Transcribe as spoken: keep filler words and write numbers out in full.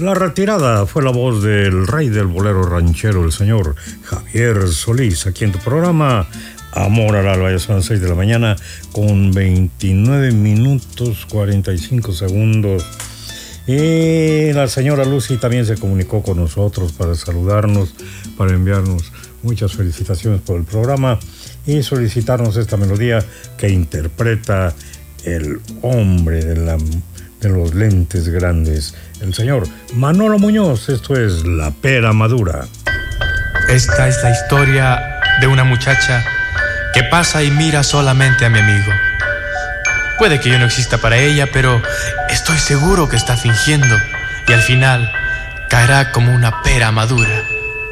La retirada fue la voz del rey del bolero ranchero, el señor Javier Solís, aquí en tu programa Amor al Alba. Ya son las seis de la mañana con veintinueve minutos cuarenta y cinco segundos. Y la señora Lucy también se comunicó con nosotros para saludarnos, para enviarnos muchas felicitaciones por el programa y solicitarnos esta melodía que interpreta el hombre de, la, de los lentes grandes, el señor Manolo Muñoz. Esto es La Pera Madura. Esta es la historia de una muchacha que pasa y mira solamente a mi amigo. Puede que yo no exista para ella, pero estoy seguro que está fingiendo y al final caerá como una pera madura.